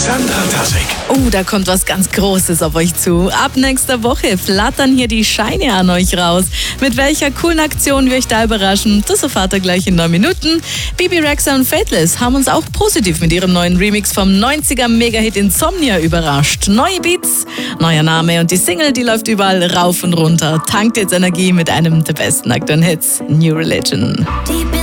Fantastic. Oh, da kommt was ganz Großes auf euch zu. Ab nächster Woche flattern hier die Scheine an euch raus. Mit welcher coolen Aktion wir euch da überraschen, das erfahrt ihr gleich in 9 Minuten. Bibi Rexha und Faithless haben uns auch positiv mit ihrem neuen Remix vom 90er Megahit Insomnia überrascht. Neue Beats, neuer Name und die Single, die läuft überall rauf und runter. Tankt jetzt Energie mit einem der besten aktuellen Hits, New Religion.